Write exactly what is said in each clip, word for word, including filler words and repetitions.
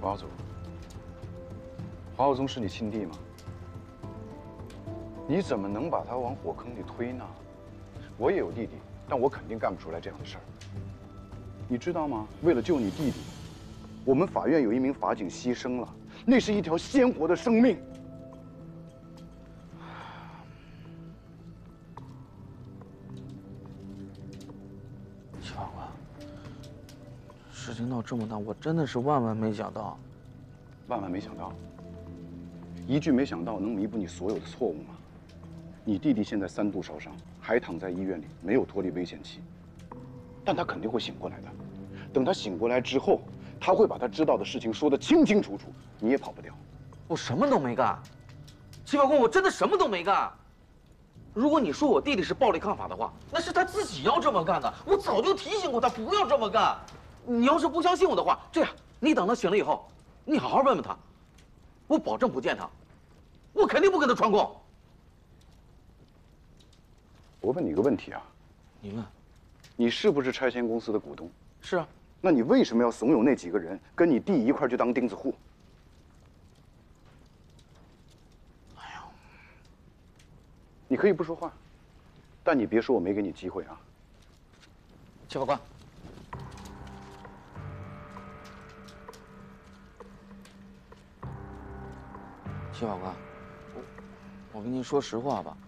华总，华耀宗是你亲弟吗？你怎么能把他往火坑里推呢？我也有弟弟，但我肯定干不出来这样的事儿。你知道吗？为了救你弟弟，我们法院有一名法警牺牲了，那是一条鲜活的生命。 齐法官，事情闹这么大，我真的是万万没想到。 万万没想到，一句没想到能弥补你所有的错误吗？你弟弟现在三度烧伤，还躺在医院里，没有脱离危险期，但他肯定会醒过来的。等他醒过来之后，他会把他知道的事情说得清清楚楚，你也跑不掉。 我什么都没干，齐法官，我真的什么都没干。如果你说我弟弟是暴力抗法的话，那是他自己要这么干的。我早就提醒过他不要这么干。你要是不相信我的话，这样，你等他醒了以后，你好好问问他，我保证不见他，我肯定不跟他串供。 我问你个问题啊， 你问， 你是不是拆迁公司的股东？ 是啊。 那你为什么要怂恿那几个人跟你弟一块去当钉子户？ 哎呦， 你可以不说话，但你别说我没给你机会啊。 齐法官，齐法官，我我跟您说实话吧，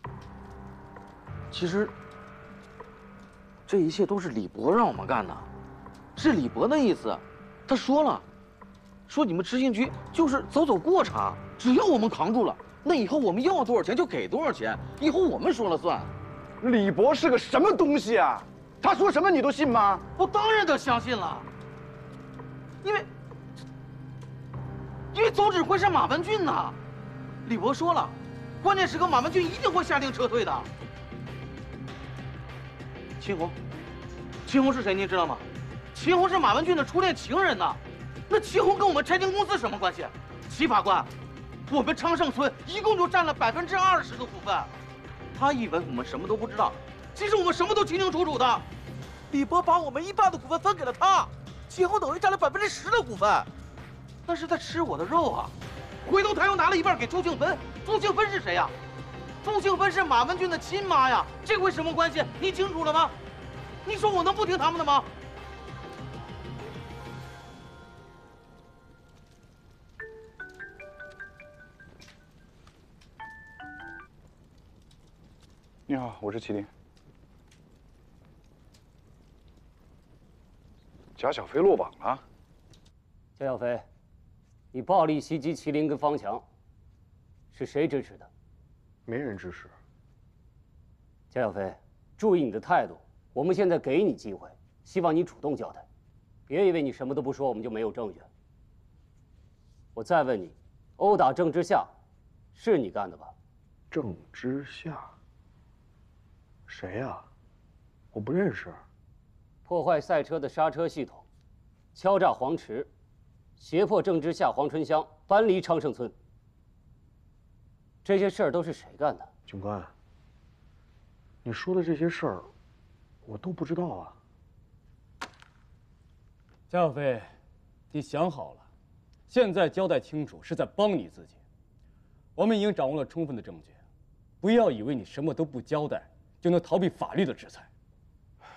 其实这一切都是李博让我们干的。是李博的意思，他说了，说你们执行局就是走走过场，只要我们扛住了，那以后我们要多少钱就给多少钱，以后我们说了算。 李博是个什么东西啊？他说什么你都信吗？ 我当然得相信了，因为因为总指挥是马文俊呐。李博说了，关键时刻马文俊一定会下令撤退的。秦红，秦红是谁？您知道吗？秦红是马文俊的初恋情人呢，那秦红跟我们拆迁公司什么关系？齐法官，我们昌盛村一共就占了百分之二十的股份，他以为我们什么都不知道，其实我们什么都清清楚楚的。李博把我们一半的股份分给了他，秦红等于占了百分之十的股份，那是在吃我的肉啊！回头他又拿了一半给朱庆芬，朱庆芬是谁呀？朱庆芬是马文俊的亲妈呀，这回什么关系？你清楚了吗？你说我能不听他们的吗？ 你好，我是麒麟。贾小飞落网了。 贾小飞，你暴力袭击麒麟跟方强，是谁支持的？ 没人支持。 贾小飞，注意你的态度。我们现在给你机会，希望你主动交代，别以为你什么都不说，我们就没有证据。我再问你，殴打郑之夏，是你干的吧？ 郑之夏。谁呀？我不认识。 破坏赛车的刹车系统，敲诈黄池，胁迫郑之夏、黄春香搬离昌盛村。这些事儿都是谁干的？ 警官，你说的这些事儿，我都不知道啊。 贾小飞，你想好了，现在交代清楚是在帮你自己。我们已经掌握了充分的证据，不要以为你什么都不交代就能逃避法律的制裁。